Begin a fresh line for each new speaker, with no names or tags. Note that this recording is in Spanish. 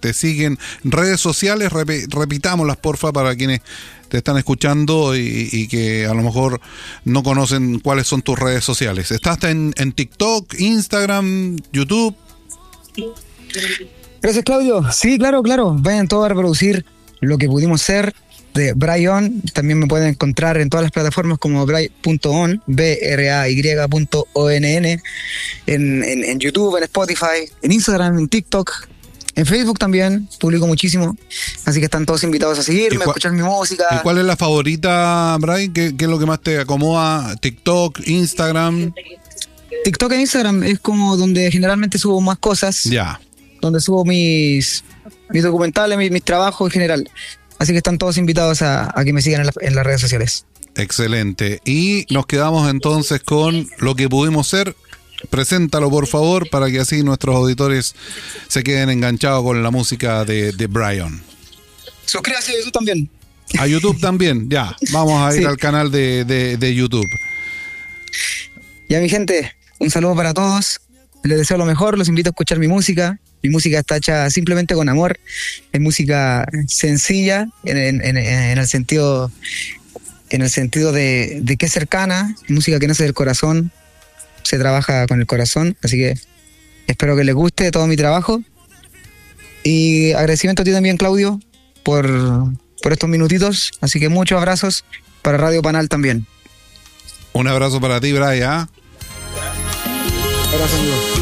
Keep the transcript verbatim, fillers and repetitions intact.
te siguen. Redes sociales, rep- repitámoslas porfa para quienes te están escuchando y, y que a lo mejor no conocen cuáles son tus redes sociales. ¿Estás en, en TikTok, Instagram, YouTube?
Gracias, Claudio. Sí, claro, claro. Vayan todos a reproducir lo que pudimos ser de Bryon. También me pueden encontrar en todas las plataformas como bray punto on, B R A Y punto O N N, en, en, en YouTube, en Spotify, en Instagram, en TikTok, en Facebook también, publico muchísimo. Así que están todos invitados a seguirme, a escuchar mi música.
¿Y cuál es la favorita, Brian? ¿Qué, qué es lo que más te acomoda? ¿TikTok, Instagram?
TikTok e Instagram es como donde generalmente subo más cosas.
Ya.
Donde subo mis, mis documentales, mis, mis trabajos en general. Así que están todos invitados a, a que me sigan en, la, en las redes sociales.
Excelente. Y nos quedamos entonces con lo que pudimos ser. Preséntalo, por favor, para que así nuestros auditores se queden enganchados con la música de, de Bryon.
Suscríbase a YouTube también.
A YouTube también, ya. Vamos a ir
sí.
al canal de, de, de YouTube.
Ya, mi gente, un saludo para todos. Les deseo lo mejor, los invito a escuchar mi música. Mi música está hecha simplemente con amor. Es música sencilla en, en, en, en el sentido, en el sentido de, de que es cercana, música que nace del corazón. Se trabaja con el corazón, así que espero que les guste todo mi trabajo. Y agradecimiento a ti también, Claudio, por, por estos minutitos. Así que muchos abrazos para Radio Panal también.
Un abrazo para ti, Brian.
Abrazo, amigo.